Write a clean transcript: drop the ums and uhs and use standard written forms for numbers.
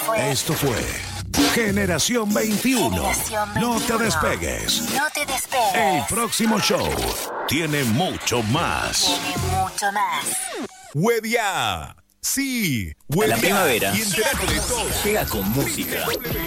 Esto fue Generación 21. No te despegues. No te despegues. El próximo show tiene mucho más. Tiene mucho más. Huevia. Sí, huevia. La primavera Y entérate de todo. llega con música.